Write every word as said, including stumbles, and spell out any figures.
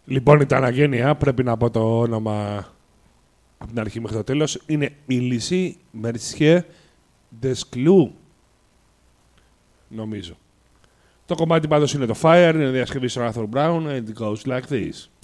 Λοιπόν, η Ταναγένεια, πρέπει να πω το όνομα από την αρχή μέχρι το τέλος, είναι η Λυσή Μερσιέ Ντεσκλού, νομίζω. Το κομμάτι πάντως είναι το Fire, είναι διασκευή στο Arthur Brown, and it goes like this.